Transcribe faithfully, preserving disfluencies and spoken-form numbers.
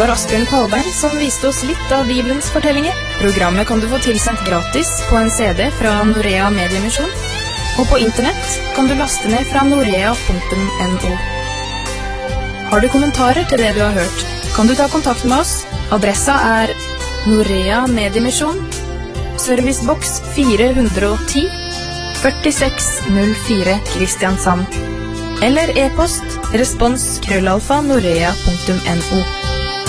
var Asbjørn Kvalbein som viste oss litt av Bibelens fortellinger. Programmet kan du få tilsendt gratis på en C D fra Norea Mediemisjon, og på internett kan du laste ned fra norea punktum no. Har du kommentarer til det du har hørt, kan du ta kontakt med oss. Adressa er Norea Mediemisjon, serviceboks fire hundre og ti, førtiseks null fire Kristiansand. Eller e-post respons krøllalfa norea punktum no.